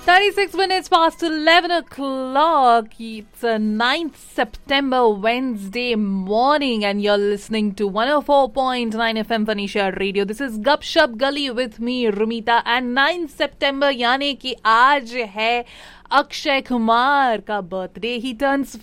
36 minutes past 11 o'clock. It's a 9th September Wednesday morning and you're listening to 104.9 FM Vanisha Radio. This is Gup Shup Gully with me, Rumita. And 9th September यानी कि आज है अक्षय कुमार का birthday. He turns